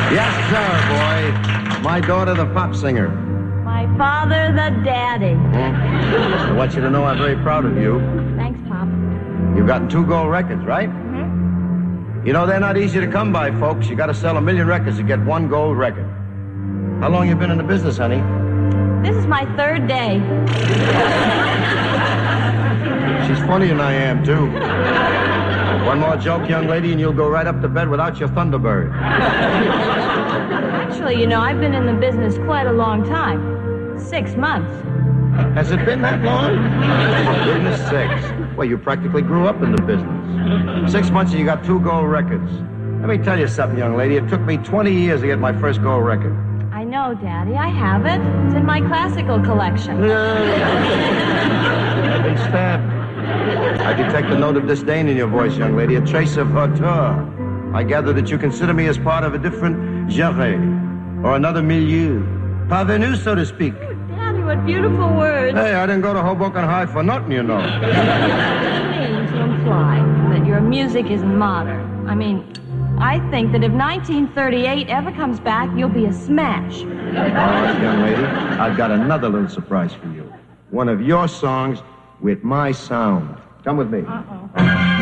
Yes, sir, boy. My daughter, the pop singer. My father, the daddy. I want you to know I'm very proud of you. Thanks, Pop. You've gotten 2 gold records, right? Mm-hmm. You know, they're not easy to come by, folks. You got to sell 1 million records to get 1 gold record. How long you been in the business, honey? This is my 3rd day. She's funnier than I am, too. One more joke, young lady, and you'll go right up to bed without your Thunderbird. Actually, you know, I've been in the business quite a long time. 6 months. Has it been that long? Goodness sakes. Well, you practically grew up in the business. 6 months and you got 2 gold records. Let me tell you something, young lady. It took me 20 years to get my first gold record. I know, Daddy. I have it. It's in my classical collection. I've been stabbed. I detect a note of disdain in your voice, young lady, a trace of hauteur. I gather that you consider me as part of a different genre, or another milieu. Parvenu, so to speak. Oh, Daddy, what beautiful words. Hey, I didn't go to Hoboken High for nothing, you know. You mean to imply that your music isn't modern. I mean, I think that if 1938 ever comes back, you'll be a smash. All right, young lady, I've got another little surprise for you. One of your songs with my sound. Come with me. Uh-oh.